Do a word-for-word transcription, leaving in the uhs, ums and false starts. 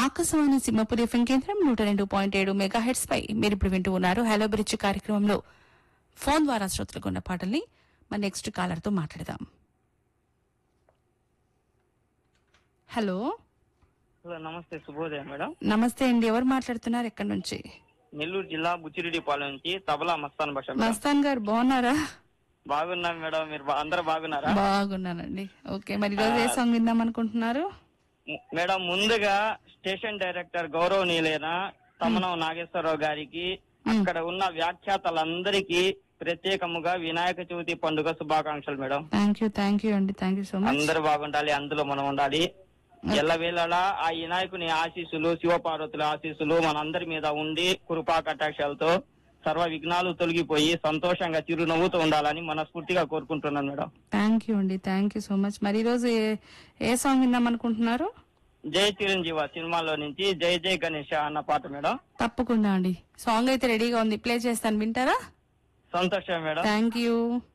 Akashvani Simhapuri FM కేంద్రం నూట రెండు పాయింట్ ఏడు మెగా హెడ్స్ పై మీరు ఇప్పుడు వింటూ ఉన్నారు హలో బ్రిడ్జ్ కార్యక్రమంలో ఫోన్ ద్వారా శ్రోతలకు ఉన్న పాటల్ని మన నెక్స్ట్ కాలర్ తో మాట్లాడదాం. హలో హలో నమస్తే, శుభోదయం మేడం. నమస్తే అండి, ఎవరు మాట్లాడుతున్నారు, ఎక్కడి నుంచి? నెల్లూరు జిల్లా బుచ్చిరెడ్డిపాలెం నుంచి తబలా మస్తాన్ భాష. మస్తాన్ గారు బాగున్నారా? బాగున్నాం మేడం, మీరు బా- అందరూ బాగున్నారా? బాగున్నానండి. ఓకే, మరి ఈరోజు ఏ సాంగ్ విందాం అనుకుంటున్నారు? ము- మేడం, ముందుగా స్టేషన్ డైరెక్టర్ గౌరవనీయులైన తమ్మనం నాగేశ్వరరావు గారికి, అక్కడ ఉన్న వ్యాఖ్యాతలందరికీ ప్రత్యేకముగా వినాయక చవితి పండుగ శుభాకాంక్షలు madam. Thank you thank you అండి, థ్యాంక్ యూ సో మచ్. అందరూ బాగుండాలి, అందులో మనం ఉండాలి. ఎల్లవేళలా ఆ వినాయకుని ఆశీస్సులు, శివపార్వతుల ఆశీస్సులు మనందరి మీద ఉండి కృపా కటాక్షాలతో సర్వ విఘ్నాలు తొలగిపోయి సంతోషంగా చిరునవ్వుతూ ఉండాలని మనస్ఫూర్తిగా కోరుకుంటున్నాను మేడం. థ్యాంక్ యూ అండి, థ్యాంక్ యూ సో మచ్. మరి ఈరోజు ఏ- ఏ సాంగ్ విందాం అనుకుంటున్నారు? జై చిరంజీవ సినిమాలో నుంచి జై జై గణేష అన్న పాట మేడం. తప్పకుండా అండి, సాంగ్ అయితే రెడీగా ఉంది, ప్లే చేస్తాను, వింటారా? సంతోషం మేడం. Thank you.